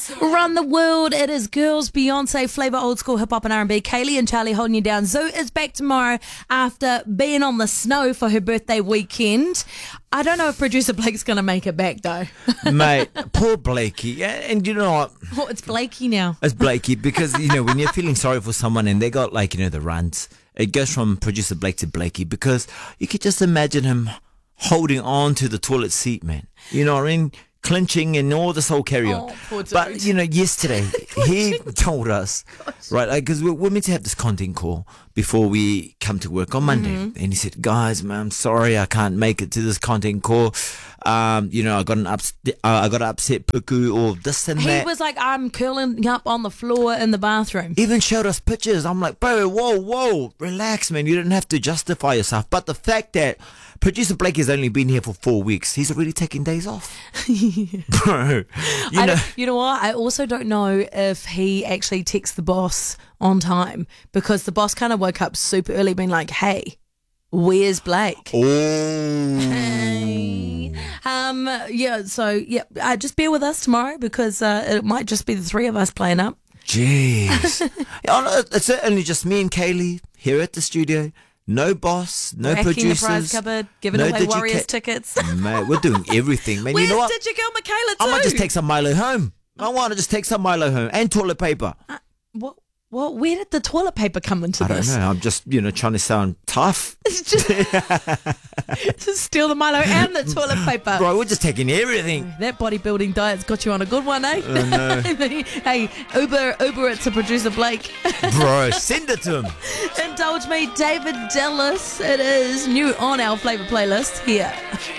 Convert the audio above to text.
Run the world. It is girls, Beyonce, Flavor, old school hip hop and R&B. Kaylee and Charlie holding you down. Zoo is back tomorrow after being on the snow for her birthday weekend. I don't know if producer Blake's going to make it back though. Mate, poor Blakey. Yeah, and you know what? Oh, it's Blakey now. It's Blakey because, you know, when you're feeling sorry for someone and they got, like, you know, the runs, it goes from producer Blake to Blakey because you could just imagine him holding on to the toilet seat, man. You know what I mean? Clinching and all this whole carry on. Oh, poor dude. But, you know, yesterday he told us, right, because we're meant to have this content call before we come to work on Monday. And he said, guys, man, I'm sorry I can't make it to this content call. You know, I got an upset puku or this and that. He was like, I'm curling up on the floor in the bathroom. Even showed us pictures. I'm like, bro, whoa, relax, man. You don't have to justify yourself. But the fact that producer Blake has only been here for 4 weeks, he's already taking days off. Bro, you know what? I also don't know if he actually texts the boss on time because the boss kind of woke up super early being like, hey, where's Blake? Just bear with us tomorrow because it might just be the three of us playing up. Jeez. It's only just me and Kaylee here at the studio. No boss, no producers. The prize cupboard, giving away Warriors tickets. Mate, we're doing everything, man. Where's you know what? Did you go, Michaela, too? I might just take some Milo home. I want to just take some Milo home and toilet paper. What? Where did the toilet paper come into this? I don't know. I'm just, trying to sound tough. It's just to steal the Milo and the toilet paper. Bro, we're just taking everything. That bodybuilding diet's got you on a good one, eh? Oh, no. Hey, Uber it to producer Blake. Bro, send it to him. Indulge me, David Dallas. It is new on our Flavor playlist here.